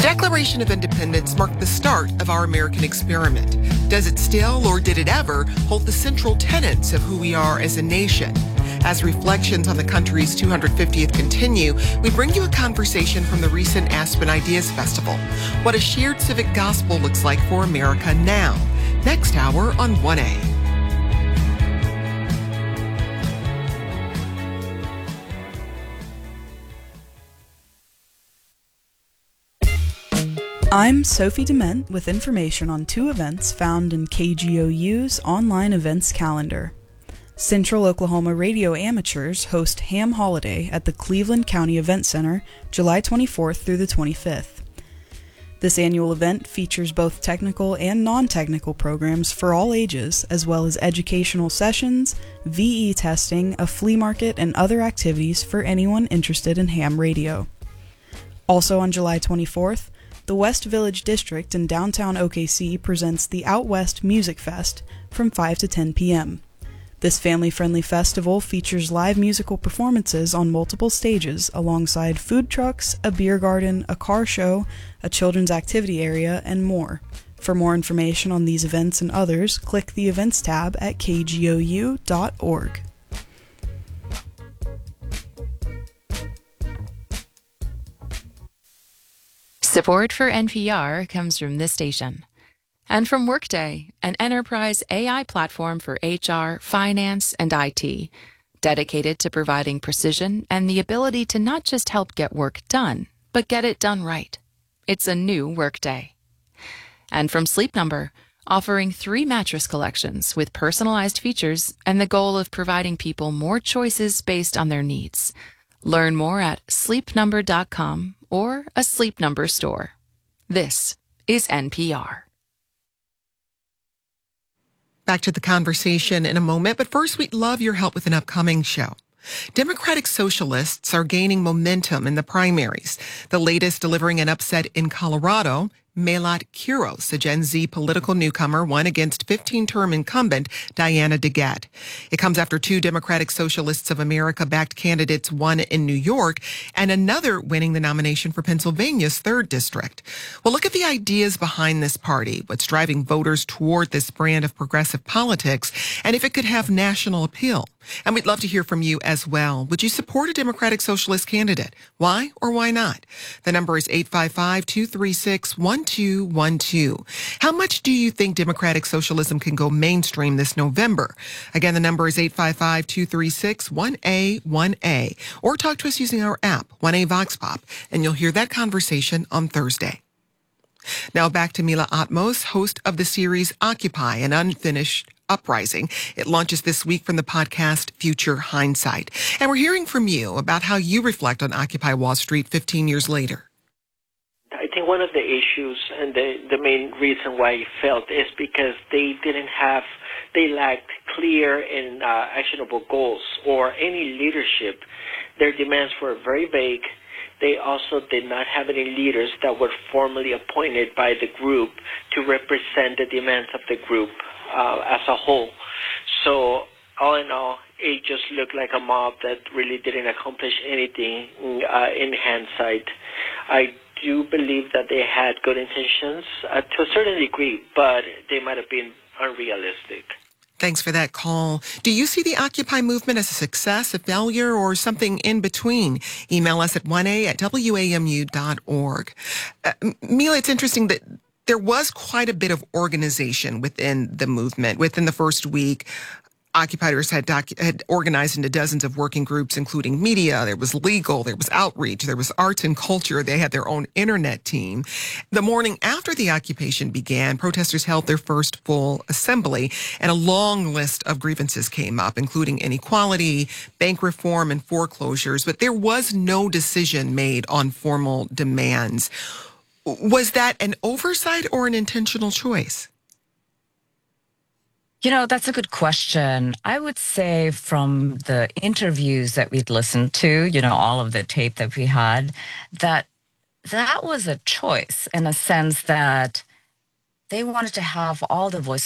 Declaration of Independence marked the start of our American experiment. Does it still, or did it ever, hold the central tenets of who we are as a nation? As reflections on the country's 250th continue, we bring you a conversation from the recent Aspen Ideas Festival. What a shared civic gospel looks like for America now. Next hour on 1A. I'm Sophie Dement with information on two events found in KGOU's online events calendar. Central Oklahoma Radio Amateurs host Ham Holiday at the Cleveland County Event Center, July 24th through the 25th. This annual event features both technical and non-technical programs for all ages, as well as educational sessions, VE testing, a flea market, and other activities for anyone interested in ham radio. Also on July 24th, the West Village District in downtown OKC presents the Out West Music Fest from 5 to 10 p.m. This family-friendly festival features live musical performances on multiple stages alongside food trucks, a beer garden, a car show, a children's activity area, and more. For more information on these events and others, click the Events tab at kgou.org. Support for NPR comes from this station and from Workday, an enterprise AI platform for HR, finance, and IT, dedicated to providing precision and the ability to not just help get work done, but get it done right. It's a new Workday. And from Sleep Number, offering 3 mattress collections with personalized features and the goal of providing people more choices based on their needs. Learn more at sleepnumber.com or a Sleep Number store. This is NPR. Back to the conversation in a moment, but first we'd love your help with an upcoming show. Democratic Socialists are gaining momentum in the primaries. The latest delivering an upset in Colorado. Melat Quiros, a Gen Z political newcomer, won against 15-term incumbent Diana DeGette. It comes after 2 Democratic Socialists of America-backed candidates won in New York and another winning the nomination for Pennsylvania's 3rd district. We'll look at the ideas behind this party, what's driving voters toward this brand of progressive politics, and if it could have national appeal. And we'd love to hear from you as well. Would you support a Democratic Socialist candidate? Why or why not? The number is 855-236-1212. How much do you think Democratic Socialism can go mainstream this November? Again, the number is 855-236-1A1A. Or talk to us using our app, 1A Vox Pop, and you'll hear that conversation on Thursday. Now back to Mila Atmos, host of the series Occupy, an unfinished uprising. It launches this week from the podcast Future Hindsight. And we're hearing from you about how you reflect on Occupy Wall Street 15 years later. I think one of the issues and the main reason why I failed is because they lacked clear and actionable goals or any leadership. Their demands were very vague. They also did not have any leaders that were formally appointed by the group to represent the demands of the group as a whole. So all in all, it just looked like a mob that really didn't accomplish anything in hindsight. I do believe that they had good intentions to a certain degree, but they might have been unrealistic. Thanks for that call. Do you see the Occupy movement as a success, a failure, or something in between? Email us at 1a@wamu.org. Mila, it's interesting that there was quite a bit of organization within the movement. Within the first week, occupiers had organized into dozens of working groups, including media. There was legal, there was outreach, there was arts and culture. They had their own internet team. The morning after the occupation began, protesters held their first full assembly, and a long list of grievances came up, including inequality, bank reform, and foreclosures. But there was no decision made on formal demands. Was that an oversight or an intentional choice? You know, that's a good question. I would say from the interviews that we'd listened to, all of the tape that we had, that was a choice in a sense that they wanted to have all the voices